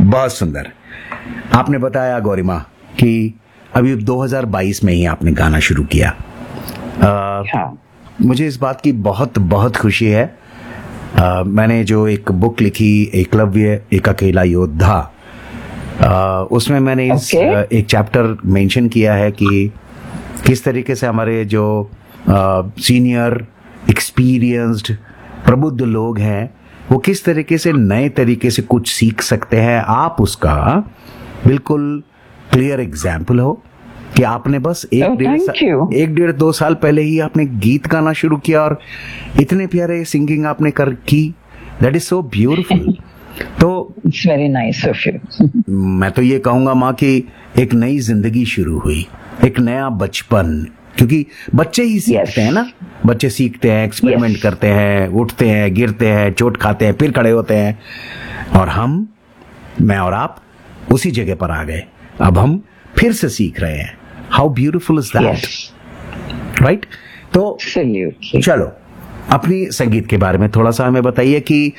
बहुत सुंदर। आपने बताया गौरिमा कि अभी 2022 में ही आपने गाना शुरू किया। हाँ। मुझे इस बात की बहुत बहुत खुशी है। मैंने जो एक बुक लिखी, एकलव्य एक अकेला योद्धा, उसमें मैंने एक चैप्टर मेंशन किया है कि किस तरीके से हमारे जो सीनियर एक्सपीरियंस्ड प्रबुद्ध लोग हैं वो किस तरीके से नए तरीके से कुछ सीख सकते हैं। आप उसका बिल्कुल क्लियर एग्जाम्पल हो कि आपने बस एक डेढ़ 2 साल पहले ही आपने गीत गाना शुरू किया और इतने प्यारे सिंगिंग आपने की। That is so beautiful. तो it's very nice of you. मैं तो ये कहूंगा माँ कि एक नई जिंदगी शुरू हुई, एक नया बचपन, क्योंकि बच्चे ही सीखते हैं ना। बच्चे सीखते हैं, एक्सपेरिमेंट करते हैं, उठते हैं, गिरते हैं, चोट खाते हैं, फिर खड़े होते हैं, और मैं और आप उसी जगह पर आ गए। अब हम फिर से सीख रहे हैं। How beautiful is that, right? तो चलो अपनी संगीत के बारे में थोड़ा सा हमें बताइए कि